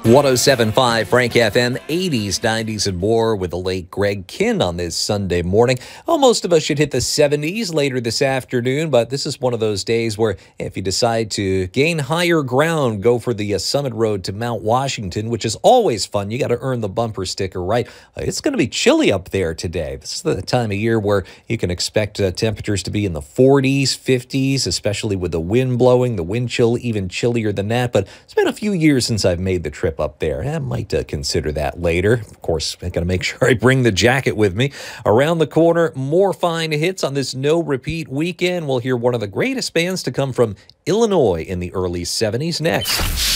107.5 Frank FM, 80s, 90s, and more with the late Greg Kihn on this Sunday morning. Well, most of us should hit the 70s later this afternoon, but this is one of those days where if you decide to gain higher ground, go for the Summit Road to Mount Washington, which is always fun. You got to earn the bumper sticker, right? It's going to be chilly up there today. This is the time of year where you can expect temperatures to be in the 40s, 50s, especially with the wind blowing, the wind chill even chillier than that. But it's been a few years since I've made the trip up there. I might consider that later. Of course, I got to make sure I bring the jacket with me. Around the corner, more fine hits on this no-repeat weekend. We'll hear one of the greatest bands to come from Illinois in the early 70s next.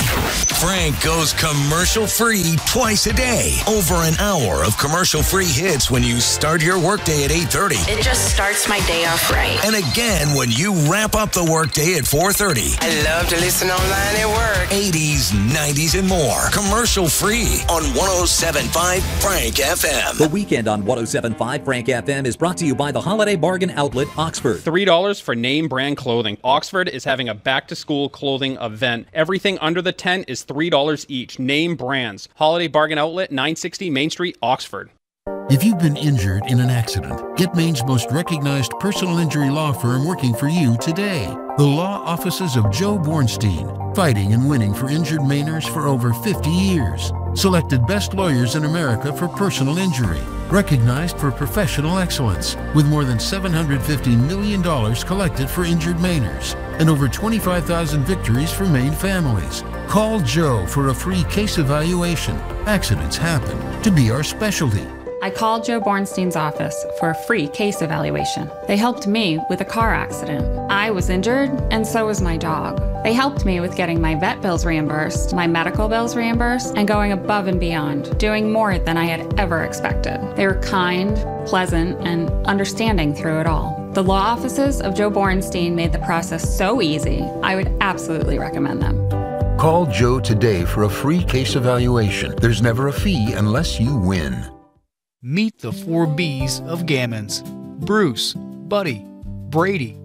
Frank goes commercial-free twice a day. Over an hour of commercial-free hits when you start your workday at 8:30. It just starts my day off right. And again when you wrap up the workday at 4:30. I love to listen online at work. 80s, 90s, and more. Commercial-free on 107.5 Frank FM. The weekend on 107.5 Frank FM is brought to you by the Holiday Bargain Outlet, Oxford. $3 for name brand clothing. Oxford is having a back-to-school clothing event. Everything under the tent is $3 each. Name brands. Holiday Bargain Outlet, 960 Main Street, Oxford. If you've been injured in an accident, get Maine's most recognized personal injury law firm working for you today. The law offices of Joe Bornstein, fighting and winning for injured Mainers for over 50 years. Selected best lawyers in America for personal injury. Recognized for professional excellence, with more than $750 million collected for injured Mainers and over 25,000 victories for Maine families. Call Joe for a free case evaluation. Accidents happen to be our specialty. I called Joe Bornstein's office for a free case evaluation. They helped me with a car accident. I was injured, and so was my dog. They helped me with getting my vet bills reimbursed, my medical bills reimbursed, and going above and beyond, doing more than I had ever expected. They were kind, pleasant, and understanding through it all. The law offices of Joe Bornstein made the process so easy, I would absolutely recommend them. Call Joe today for a free case evaluation. There's never a fee unless you win. Meet the 4 B's of Gammons: Bruce, Buddy, Brady,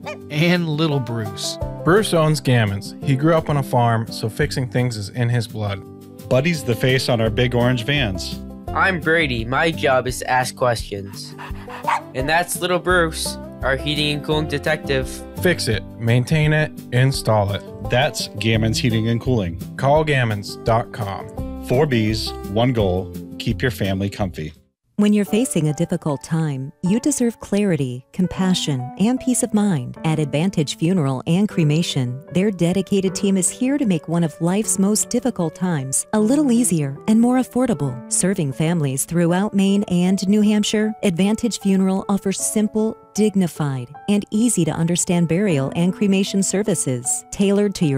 and Little Bruce. Bruce owns Gammons. He grew up on a farm, so fixing things is in his blood. Buddy's the face on our big orange vans. I'm Brady. My job is to ask questions. And that's Little Bruce, our heating and cooling detective. Fix it, maintain it, install it. That's Gammons Heating and Cooling. Call Gammons.com. 4 B's, 1 goal. Keep your family comfy. When you're facing a difficult time, you deserve clarity, compassion, and peace of mind. At Advantage Funeral and Cremation, their dedicated team is here to make one of life's most difficult times a little easier and more affordable. Serving families throughout Maine and New Hampshire, Advantage Funeral offers simple, dignified, and easy-to-understand burial and cremation services tailored to your